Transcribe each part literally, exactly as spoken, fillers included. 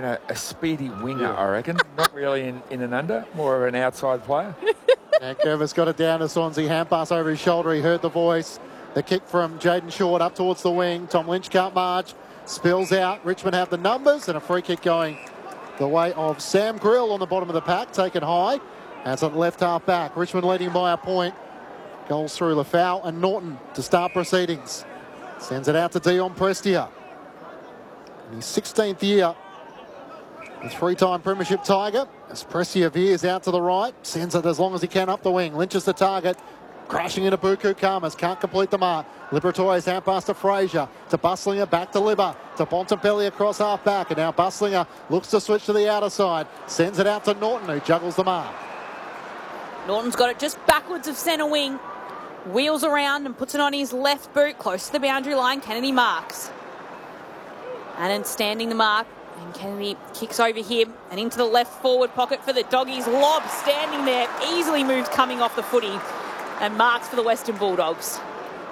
a, a speedy winger, Yeah. I reckon. Not really in, in and under, more of an outside player. Curvis got it down to Swansea. Hand pass over his shoulder. He heard the voice. The kick from Jaden Short up towards the wing. Tom Lynch can't march. Spills out. Richmond have the numbers and a free kick going the way of Sam Grill on the bottom of the pack. Taken high. As at left half back. Richmond leading by a point. Goals through Lafau and Norton to start proceedings. Sends it out to Dion Prestia. In his sixteenth year. The three-time premiership Tiger, as Prestia veers out to the right, sends it as long as he can up the wing. Lynch is the target, crashing into Buku Kamas, can't complete the mark. Liberatore's hand pass to Fraser, to Bustlinger, back to Libba, to Bontempelli across half-back, and now Bustlinger looks to switch to the outer side, sends it out to Norton, who juggles the mark. Norton's got it just backwards of centre wing, wheels around and puts it on his left boot, close to the boundary line. Kennedy marks. Annan standing the mark. And Kennedy kicks over him and into the left forward pocket for the Doggies. Lob standing there, easily moves coming off the footy and marks for the Western Bulldogs.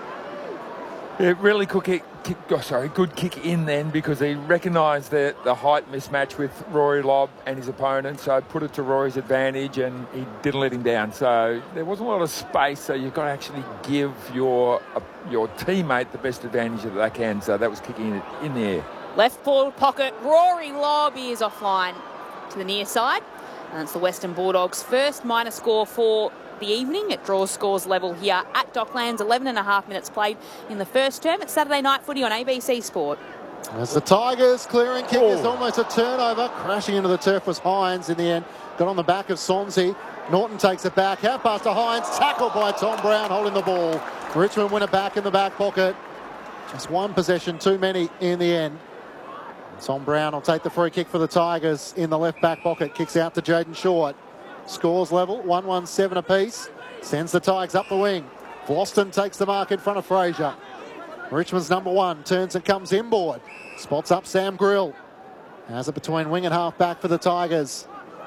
It really could kick, kick oh, sorry, good kick in then because he recognised the, the height mismatch with Rory Lobb and his opponent, so put it to Rory's advantage and he didn't let him down. So there wasn't a lot of space, so you've got to actually give your uh, your teammate the best advantage that they can. So that was kicking it in the air. Left forward pocket, Rory Lobb is offline to the near side. And it's the Western Bulldogs' first minor score for the evening. It draws scores level here at Docklands. eleven and a half minutes played in the first term. It's Saturday night footy on A B C Sport. As the Tigers clearing kick is almost a turnover. Crashing into the turf was Hines in the end. Got on the back of Swansea. Norton takes it back. Half pass to Hines. Tackled by Tom Brown holding the ball. Richmond win it back in the back pocket. Just one possession too many in the end. Tom Brown will take the free kick for the Tigers in the left back pocket. Kicks out to Jaden Short. Scores level, one one seven apiece. Sends the Tigers up the wing. Vlauston takes the mark in front of Fraser. Richmond's number one. Turns and comes inboard. Spots up Sam Grill. Has it between wing and half back for the Tigers.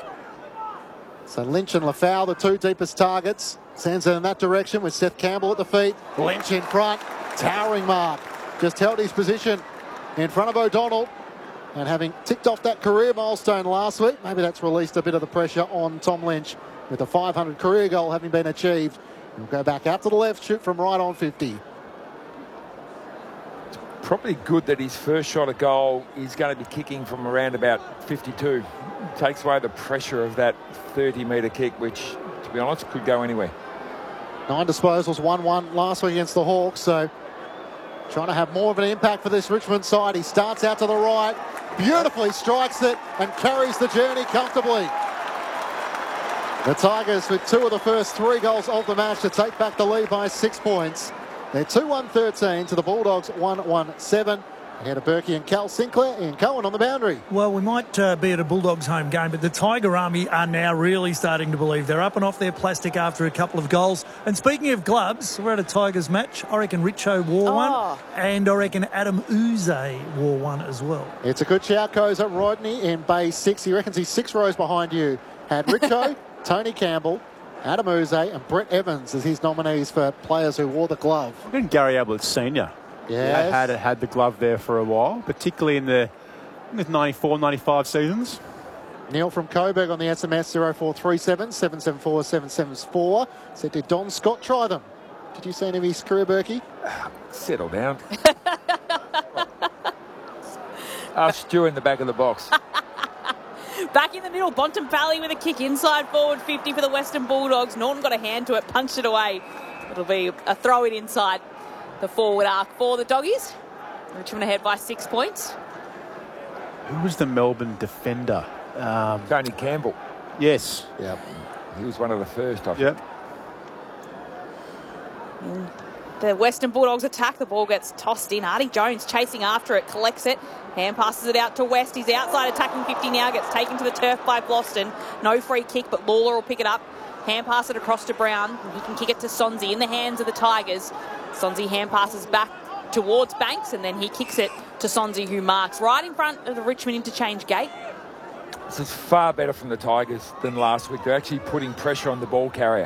So Lynch and Lafau, the two deepest targets. Sends it in that direction with Seth Campbell at the feet. Lynch in front. Towering mark. Just held his position in front of O'Donnell. And having ticked off that career milestone last week, maybe that's released a bit of the pressure on Tom Lynch with the five hundred career goal having been achieved. He'll go back out to the left, shoot from right on fifty. It's probably good that his first shot at goal is going to be kicking from around about fifty-two. Takes away the pressure of that thirty metre kick, which, to be honest, could go anywhere. Nine disposals, one one last week against the Hawks, so trying to have more of an impact for this Richmond side. He starts out to the right, beautifully strikes it and carries the journey comfortably. The Tigers with two of the first three goals of the match to take back the lead by six points. They're two one thirteen to the Bulldogs one one seven. Ahead of Berkey and Cal Sinclair and Cohen on the boundary. Well, we might uh, be at a Bulldogs home game, but the Tiger Army are now really starting to believe. They're up and off their plastic after a couple of goals. And speaking of gloves, we're at a Tigers match. I reckon Richo wore Oh. one, and I reckon Adam Uze wore one as well. It's a good shout, Koza. Rodney in bay six. He reckons he's six rows behind you. Had Richo, Tony Campbell, Adam Uze and Brett Evans as his nominees for players who wore the glove. I think Gary Ablett Senior Yes. had had the glove there for a while, particularly in the ninety-four ninety-five seasons. Neil from Coburg on the S M S zero four three seven, seven seven four, seven seven four said, did Don Scott try them? Did you see any of his career, Berkey? Settle down. Ask Stu in the back of the box. Back in the middle, Bontempelli with a kick inside forward fifty for the Western Bulldogs. Norton got a hand to it, punched it away. It'll be a throw it inside the forward arc for the Doggies. Richmond ahead by six points. Who was the Melbourne defender? Um, Tony Campbell. yes. Yep. He was one of the first, I think. Yep. The Western Bulldogs attack. The ball gets tossed in. Artie Jones chasing after it, collects it. Hand passes it out to West. He's outside attacking fifty now. Gets taken to the turf by Vlauston. No free kick, but Lawler will pick it up. Hand pass it across to Brown. He can kick it to Sonzi in the hands of the Tigers. Sonzi hand passes back towards Banks, and then he kicks it to Sonzi, who marks right in front of the Richmond interchange gate. This is far better from the Tigers than last week. They're actually putting pressure on the ball carrier.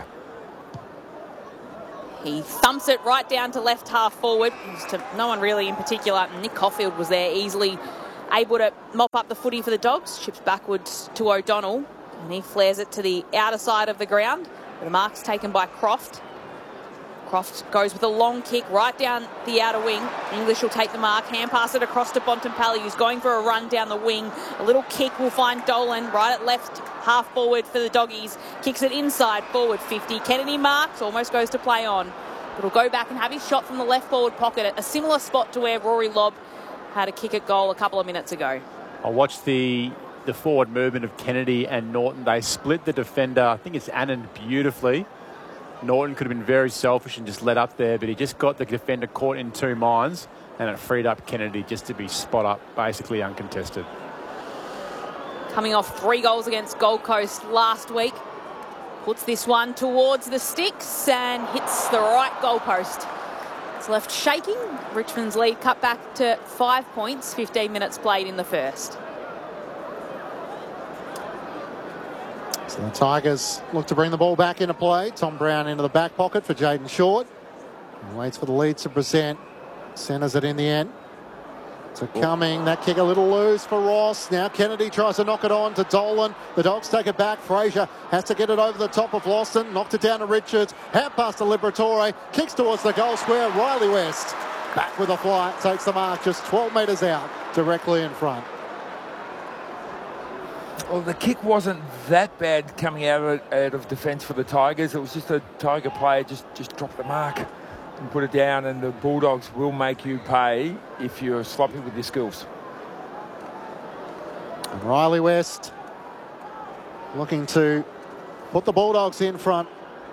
He thumps it right down to left half forward. To no one really in particular. Nick Caulfield was there easily able to mop up the footy for the Dogs. Chips backwards to O'Donnell, and he flares it to the outer side of the ground. The mark's taken by Croft. Croft goes with a long kick right down the outer wing. English will take the mark, hand pass it across to Bontempelli, who's going for a run down the wing. A little kick will find Dolan right at left half forward for the Doggies. Kicks it inside, forward fifty. Kennedy marks, almost goes to play on. But he'll go back and have his shot from the left forward pocket at a similar spot to where Rory Lobb had a kick at goal a couple of minutes ago. I watched the the forward movement of Kennedy and Norton. They split the defender. I think it's Annan beautifully. Norton could have been very selfish and just let up there, but he just got the defender caught in two minds, and it freed up Kennedy just to be spot up, basically uncontested. Coming off three goals against Gold Coast last week, puts this one towards the sticks and hits the right goalpost. It's left shaking. Richmond's lead cut back to five points, fifteen minutes played in the first. So the Tigers look to bring the ball back into play. Tom Brown into the back pocket for Jayden Short. And waits for the lead to present. Centres it in the end. So coming, that kick a little loose for Ross. Now Kennedy tries to knock it on to Dolan. The Dogs take it back. Fraser has to get it over the top of Loston. Knocked it down to Richards. Hand pass to Liberatore. Kicks towards the goal square. Riley West back with a fly. Takes the mark just twelve metres out, directly in front. Well, the kick wasn't that bad coming out of, out of defence for the Tigers. It was just a Tiger player just, just dropped the mark and put it down, and the Bulldogs will make you pay if you're sloppy with your skills. And Riley West looking to put the Bulldogs in front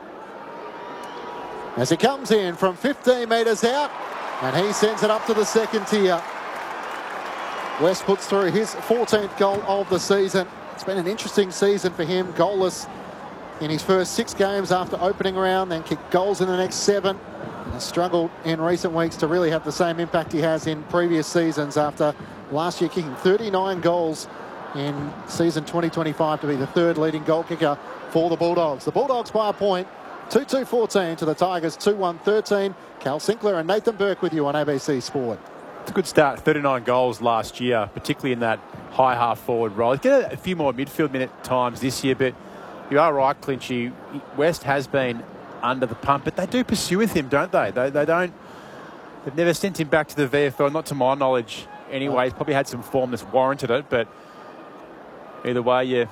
as he comes in from fifteen metres out, and he sends it up to the second tier. West puts through his fourteenth goal of the season. It's been an interesting season for him. Goalless in his first six games after opening round, then kicked goals in the next seven. And has struggled in recent weeks to really have the same impact he has in previous seasons after last year kicking thirty-nine goals in season twenty twenty-five to be the third leading goal kicker for the Bulldogs. The Bulldogs by a point, two two fourteen to the Tigers, two one thirteen. Cal Sinclair and Nathan Burke with you on A B C Sport. It's a good start, thirty-nine goals last year, particularly in that high half forward role. Get a few more midfield minute times this year, but you are right, Clinchy. West has been under the pump, but they do pursue with him, don't they? They, they don't. They've never sent him back to the V F L, not to my knowledge. Anyway, he's probably had some form that's warranted it, but either way, yeah.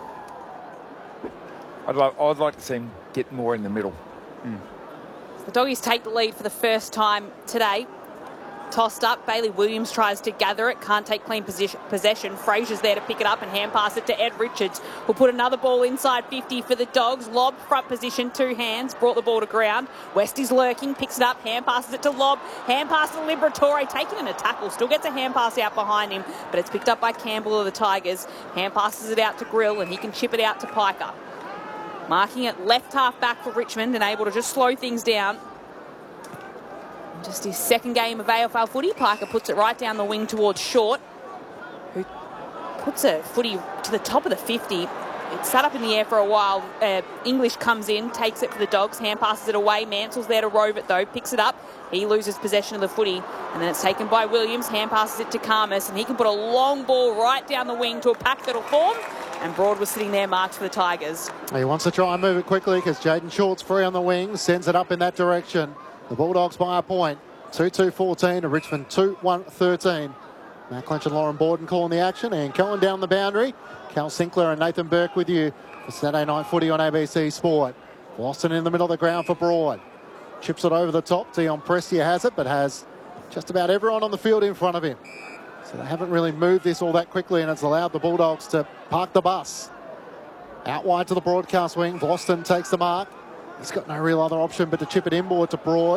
I'd like, I'd like to see him get more in the middle. Mm. The Doggies take the lead for the first time today. Tossed up, Bailey Williams tries to gather it, can't take clean position, possession. Fraser's there to pick it up and hand pass it to Ed Richards, who'll put another ball inside fifty for the Dogs. Lobb, front position, two hands, brought the ball to ground. West is lurking, picks it up, hand passes it to Lobb, hand pass to Liberatore, taking in a tackle, still gets a hand pass out behind him, but it's picked up by Campbell of the Tigers. Hand passes it out to Grill, and he can chip it out to Piker. Marking it left half back for Richmond and able to just slow things down. Just his second game of A F L footy. Piker puts it right down the wing towards Short, who puts a footy to the top of the fifty. It's sat up in the air for a while. Uh, English comes in, takes it for the Dogs, hand passes it away. Mansell's there to rove it though, picks it up. He loses possession of the footy, and then it's taken by Williams, hand passes it to Karmas, and he can put a long ball right down the wing to a pack that'll form. And Broad was sitting there marked for the Tigers. He wants to try and move it quickly because Jayden Short's free on the wing, sends it up in that direction. The Bulldogs by a point, two two fourteen to Richmond two one thirteen. Matt Clinch and Lauren Borden calling the action, and Cohen down the boundary. Cal Sinclair and Nathan Burke with you for Saturday Night Footy on A B C Sport. Boston in the middle of the ground for Broad. Chips it over the top. Dion Prestia has it, but has just about everyone on the field in front of him. So they haven't really moved this all that quickly, and it's allowed the Bulldogs to park the bus. Out wide to the broadcast wing. Boston takes the mark. He's got no real other option but to chip it inboard to Broad.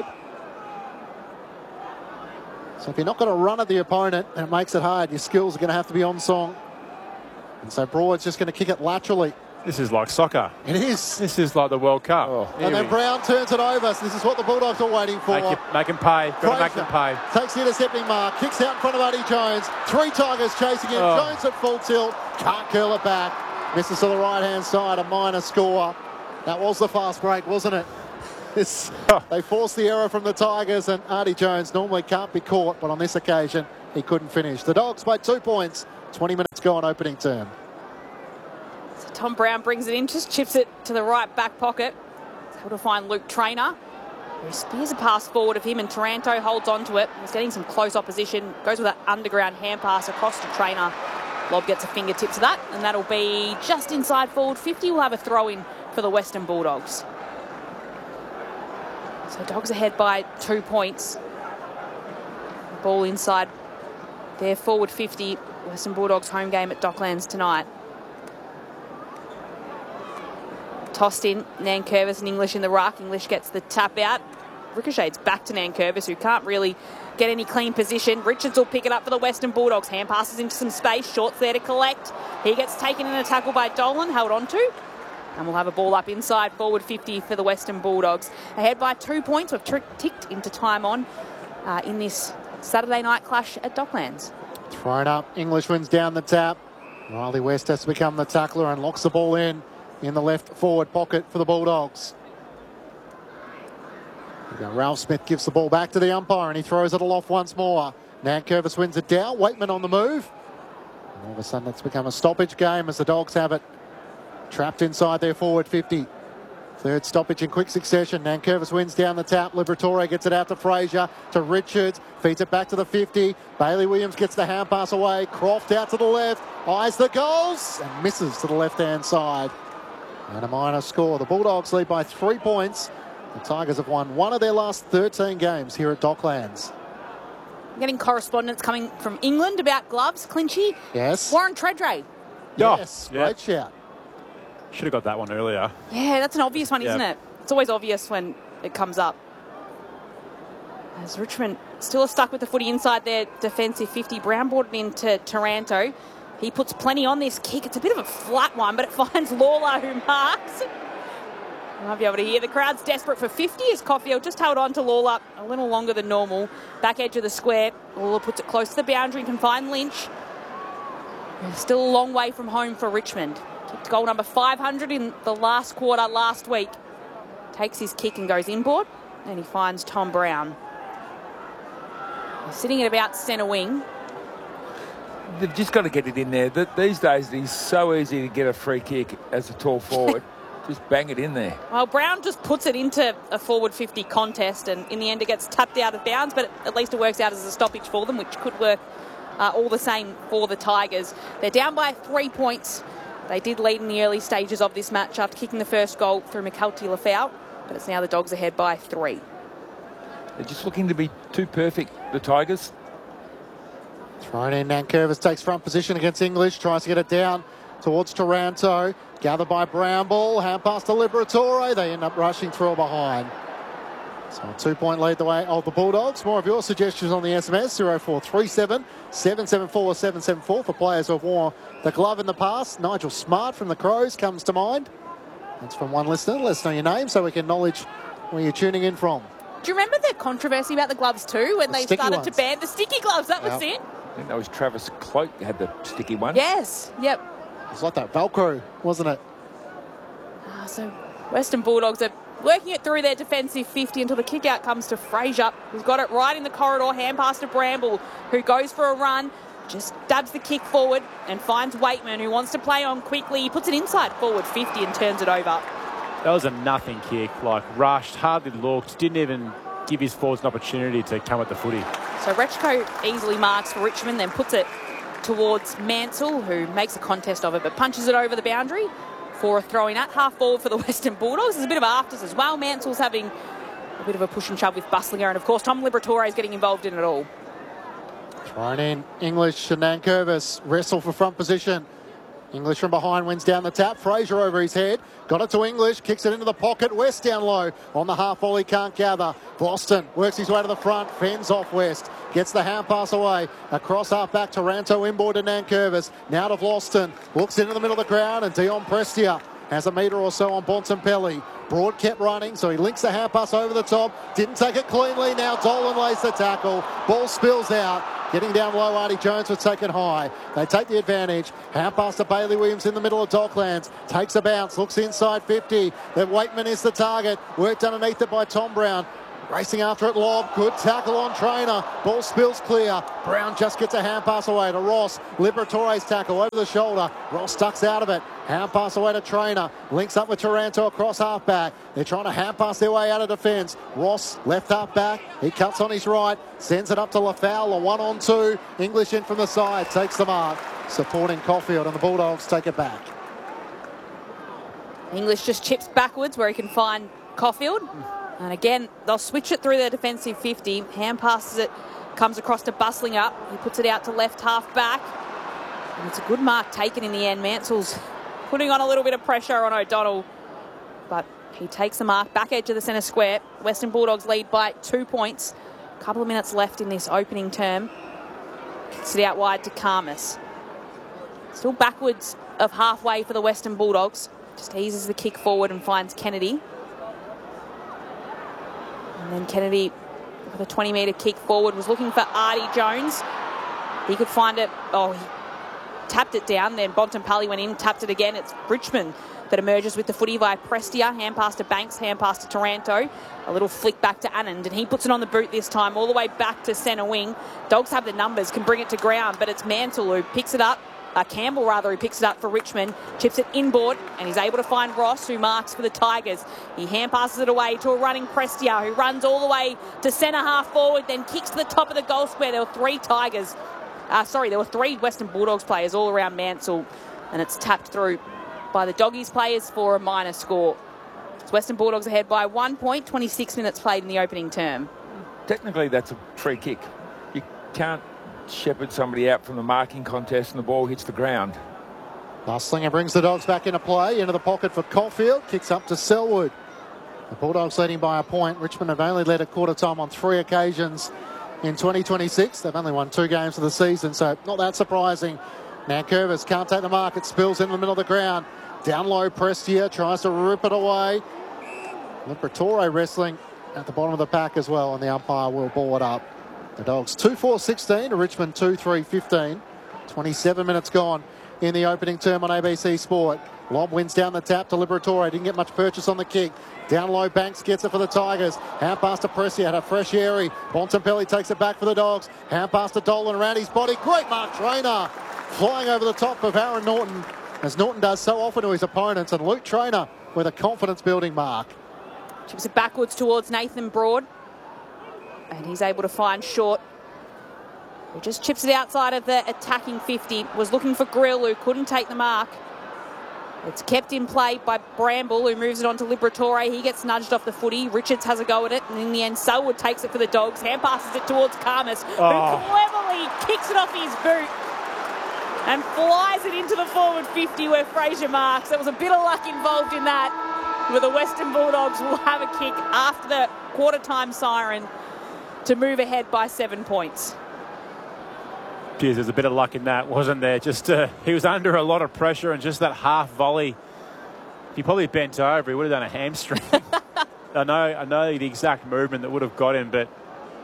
So if you're not going to run at the opponent, and it makes it hard, your skills are going to have to be on song. And so Broad's just going to kick it laterally. This is like soccer. It is. This is like the World Cup. Oh. And then Brown turns it over. So this is what the Bulldogs are waiting for. Make, it, make him pay. Got to make them pay. Takes the intercepting mark. Kicks out in front of Eddie Jones. Three Tigers chasing him. Oh. Jones at full tilt. Can't curl it back. Misses to the right-hand side. A minor score. That was the fast break, wasn't it? It's, they forced the error from the Tigers, and Artie Jones normally can't be caught, but on this occasion, he couldn't finish. The Dogs by two points. twenty minutes go on opening turn. So Tom Brown brings it in, just chips it to the right back pocket. He's able to find Luke Traynor, who spears a pass forward of him, and Taranto holds on to it. He's getting some close opposition. Goes with that underground hand pass across to Traynor. Lobb gets a fingertip to that, and that'll be just inside forward fifty. We'll have a throw-in for the Western Bulldogs. So Dogs ahead by two points. Ball inside their forward fifty. Western Bulldogs home game at Docklands tonight. Tossed in, Nankervis and English in the ruck. English gets the tap out. Ricochets back to Nankervis, who can't really get any clean position. Richards will pick it up for the Western Bulldogs. Hand passes into some space. Short's there to collect. He gets taken in a tackle by Dolan, held on to. And we'll have a ball up inside forward fifty for the Western Bulldogs. Ahead by two points. We've t- ticked into time on uh, in this Saturday night clash at Docklands. Thrown up. English wins down the tap. Riley West has to become the tackler and locks the ball in in the left forward pocket for the Bulldogs. Ralph Smith gives the ball back to the umpire and he throws it aloft once more. Nankervis wins it down. Waitman on the move. And all of a sudden it's become a stoppage game as the Dogs have it trapped inside their forward fifty. Third stoppage in quick succession. Nankervis wins down the tap. Liberatore gets it out to Fraser, to Richards. Feeds it back to the fifty. Bailey Williams gets the hand pass away. Croft out to the left. Eyes the goals and misses to the left-hand side. And a minor score. The Bulldogs lead by three points. The Tigers have won one of their last thirteen games here at Docklands. Getting correspondence coming from England about gloves. Clinchy. Yes. Warren Treadray. Yes. Yeah. Great shout. Should have got that one earlier. Yeah, that's an obvious one, isn't Yeah. it? It's always obvious when it comes up. As Richmond still are stuck with the footy inside their defensive fifty. Brown brought it into Taranto. He puts plenty on this kick. It's a bit of a flat one, but it finds Lawler, who marks. You might be able to hear the crowd's desperate for fifty as Caulfield just held on to Lawler a little longer than normal. Back edge of the square. Lawler puts it close to the boundary and can find Lynch. Still a long way from home for Richmond. Kicked goal number five hundred in the last quarter last week. Takes his kick and goes inboard, and he finds Tom Brown. He's sitting at about centre wing. They've just got to get it in there. Th- These days, it's so easy to get a free kick as a tall forward. Just bang it in there. Well, Brown just puts it into a forward fifty contest, and in the end it gets tapped out of bounds, but at least it works out as a stoppage for them, which could work uh, all the same for the Tigers. They're down by three points. They did lead in the early stages of this match after kicking the first goal through McCulty Lafau, but it's now the Dogs ahead by three. They're just looking to be too perfect, the Tigers. Thrown in, Nankervis takes front position against English, tries to get it down towards Taranto. Gathered by Brownball, hand pass to Liberatore. They end up rushing through behind. So a two-point lead the way of the Bulldogs. More of your suggestions on the S M S, oh four three seven, seven seven four, seven seven four for players who have worn the glove in the past. Nigel Smart from the Crows comes to mind. That's from one listener. Let us know your name so we can acknowledge where you're tuning in from. Do you remember the controversy about the gloves too, when The they sticky started ones. to ban the sticky gloves? That was Yep. it. I think that was Travis Cloak had the sticky one. Yes, yep. It's like that Velcro, wasn't it? Ah, so Western Bulldogs are working it through their defensive fifty until the kick out comes to Fraser, who's got it right in the corridor, hand pass to Bramble, who goes for a run, just dabs the kick forward and finds Waitman, who wants to play on quickly. He puts it inside forward fifty and turns it over. That was a nothing kick, like rushed, hardly looked, didn't even give his forwards an opportunity to come at the footy. So Rechko easily marks for Richmond, then puts it towards Mansell, who makes a contest of it, but punches it over the boundary for a throw-in at half forward for the Western Bulldogs. There's a bit of afters as well. Mansell's having a bit of a push and shove with Bustlinger, and of course Tom Liberatore is getting involved in it all. Thrown in, English and Nankervis wrestle for front position. English from behind wins down the tap. Fraser over his head. Got it to English. Kicks it into the pocket. West down low. On the half volley, can't gather. Boston works his way to the front. Fends off West. Gets the hand pass away. Across half back. Taranto inboard to Nankervis. Now to Vlosten. Looks into the middle of the ground. And Dion Prestia has a metre or so on Bontempelli. Broad kept running, so he links the hand pass over the top. Didn't take it cleanly. Now Dolan lays the tackle. Ball spills out. Getting down low, Artie Jones was taken high. They take the advantage. Hand pass to Bailey Williams in the middle of Docklands. Takes a bounce, looks inside fifty. Then Waitman is the target. Worked underneath it by Tom Brown. Racing after it, Lob. Good tackle on Trainer. Ball spills clear. Brown just gets a hand pass away to Ross. Liberatore's tackle over the shoulder. Ross ducks out of it. Hand pass away to Trainer. Links up with Taranto across half back. They're trying to hand pass their way out of defence. Ross left half back. He cuts on his right. Sends it up to Lafowler. One on two. English in from the side. Takes the mark. Supporting Caulfield, and the Bulldogs take it back. English just chips backwards where he can find Caulfield. And again, they'll switch it through their defensive fifty. Hand passes it, comes across to Bustling up. He puts it out to left half back. And it's a good mark taken in the end. Mansell's putting on a little bit of pressure on O'Donnell. But he takes the mark, back edge of the centre square. Western Bulldogs lead by two points. A couple of minutes left in this opening term. Kicks it out wide to Karmas. Still backwards of halfway for the Western Bulldogs. Just eases the kick forward and finds Kennedy. And then Kennedy, with a twenty metre kick forward, was looking for Artie Jones. He could find it. Oh, he tapped it down. Then Bontempelli went in, tapped it again. It's Richmond that emerges with the footy via Prestia. Hand pass to Banks, hand pass to Taranto. A little flick back to Anand, and he puts it on the boot this time, all the way back to centre wing. Dogs have the numbers, can bring it to ground, but it's Mansell who picks it up. Uh, Campbell, rather, who picks it up for Richmond, chips it inboard, and he's able to find Ross, who marks for the Tigers. He hand passes it away to a running Prestia, who runs all the way to centre half forward, then kicks to the top of the goal square. There were three Tigers, uh, sorry, there were three Western Bulldogs players all around Mansell, and it's tapped through by the Doggies players for a minor score. So Western Bulldogs ahead by one point, twenty-six minutes played in the opening term. Technically, that's a free kick. You can't shepherd somebody out from the marking contest and the ball hits the ground. Slinger brings the Dogs back into play. Into the pocket for Caulfield. Kicks up to Selwood. The Bulldogs leading by a point. Richmond have only led at quarter time on three occasions in twenty twenty-six. They've only won two games of the season, so not that surprising. Now Curvis can't take the mark. It spills in the middle of the ground. Down low, Prestia tries to rip it away. Liberatore wrestling at the bottom of the pack as well, and the umpire will ball it up. The Dogs two four sixteen to Richmond two three fifteen. twenty-seven minutes gone in the opening term on A B C Sport. Lob wins down the tap to Liberatore. Didn't get much purchase on the kick. Down low, Banks gets it for the Tigers. Hand pass to Pressia. Had a fresh airy. Bontempelli takes it back for the Dogs. Hand pass to Dolan around his body. Great mark, Trainer. Flying over the top of Aaron Norton, as Norton does so often to his opponents. And Luke Trainer with a confidence-building mark. Chips it backwards towards Nathan Broad. And he's able to find Short, who just chips it outside of the attacking fifty. Was looking for Grill, who couldn't take the mark. It's kept in play by Bramble, who moves it on to Liberatore. He gets nudged off the footy. Richards has a go at it, and in the end, Selwood takes it for the Dogs. Hand passes it towards Karmas, Oh. who cleverly kicks it off his boot and flies it into the forward fifty where Fraser marks. There was a bit of luck involved in that, where the Western Bulldogs will have a kick after the quarter-time siren to move ahead by seven points. Geez, there's a bit of luck in that, wasn't there? Just uh, he was under a lot of pressure, and just that half volley, he probably bent over. He would have done a hamstring. I know, I know the exact movement that would have got him, but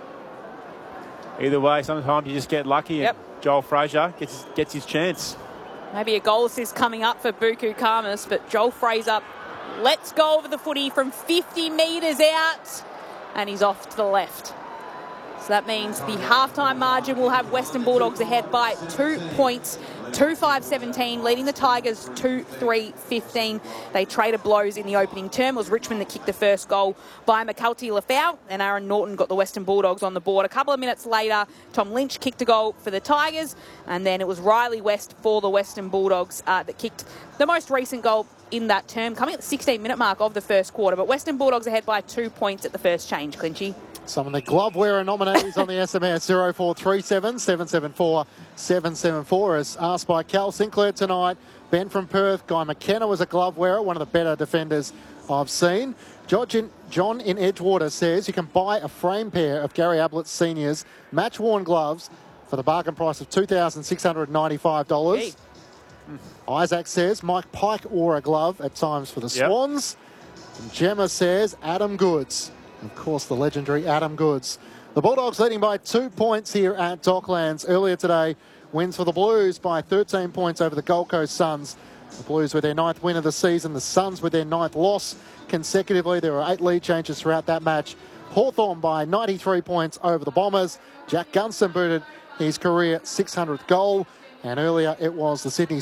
either way, sometimes you just get lucky, and Yep. Joel Fraser gets gets his chance. Maybe a goal assist coming up for Buku Karmas, but Joel Fraser lets go of the footy from fifty metres out, and he's off to the left. So that means the halftime margin will have Western Bulldogs ahead by two points, two five seventeen, leading the Tigers two three fifteen. They traded blows in the opening term. It was Richmond that kicked the first goal by McCulty Lafau, and Aaron Norton got the Western Bulldogs on the board. A couple of minutes later, Tom Lynch kicked a goal for the Tigers, and then it was Riley West for the Western Bulldogs uh, that kicked the most recent goal in that term, coming at the sixteen minute mark of the first quarter. But Western Bulldogs ahead by two points at the first change, Clinchy. Some of the glove wearer nominees on the S M S zero four three seven, seven seven four, seven seven four, as asked by Cal Sinclair tonight. Ben from Perth, Guy McKenna was a glove wearer, one of the better defenders I've seen. John in, John in Edgewater says you can buy a frame pair of Gary Ablett Senior's match-worn gloves for the bargain price of two thousand six hundred ninety-five dollars. Hey. Isaac says Mike Pike wore a glove at times for the Yep. Swans. And Gemma says Adam Goods. Of course, the legendary Adam Goods. The Bulldogs leading by two points here at Docklands. Earlier today, wins for the Blues by thirteen points over the Gold Coast Suns. The Blues with their ninth win of the season. The Suns with their ninth loss consecutively. There were eight lead changes throughout that match. Hawthorn by ninety-three points over the Bombers. Jack Gunston booted his career six hundredth goal. And earlier it was the Sydney